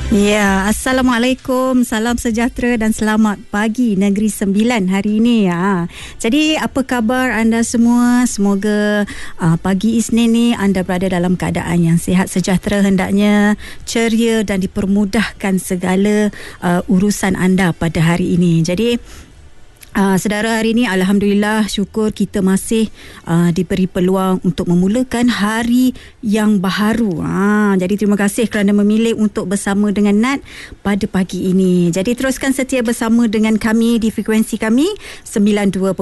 Ya, Assalamualaikum, salam sejahtera dan selamat pagi Negeri Sembilan hari ini. Jadi apa khabar anda semua? Semoga pagi Isnin ni anda berada dalam keadaan yang sihat sejahtera, hendaknya ceria dan dipermudahkan segala urusan anda pada hari ini. Jadi saudara, hari ini Alhamdulillah, syukur kita masih diberi peluang untuk memulakan hari yang baharu. Jadi terima kasih kerana memilih untuk bersama dengan Nat pada pagi ini. Jadi teruskan setia bersama dengan kami di frekuensi kami 92.6,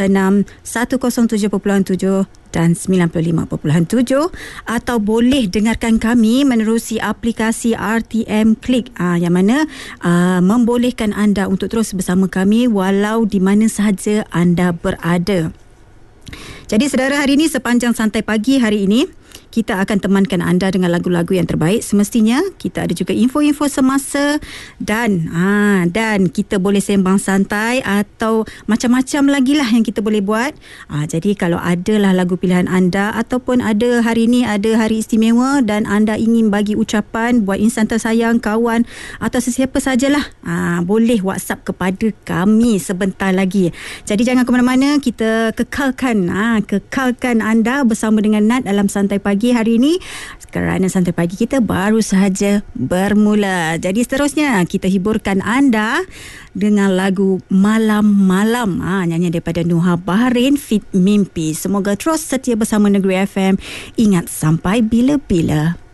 107.7 dan 95.7, atau boleh dengarkan kami menerusi aplikasi RTM Click yang mana membolehkan anda untuk terus bersama kami walau di mana sahaja anda berada. Jadi saudara, hari ini sepanjang santai pagi hari ini kita akan temankan anda dengan lagu-lagu yang terbaik. Semestinya kita ada juga info-info semasa dan kita boleh sembang santai atau macam-macam lagi lah yang kita boleh buat. Jadi kalau adalah lagu pilihan anda ataupun ada hari ini ada hari istimewa dan anda ingin bagi ucapan buat insan tersayang, kawan atau sesiapa sajalah, boleh WhatsApp kepada kami sebentar lagi. Jadi jangan ke mana-mana, kita kekalkan anda bersama dengan Nat dalam santai pagi hari ini, kerana santai pagi kita baru sahaja bermula. Jadi seterusnya kita hiburkan anda dengan lagu Malam-Malam, nyanyian daripada Nuha Bahrain Fit Mimpi. Semoga terus setia bersama Negeri FM. Ingat, sampai bila-bila.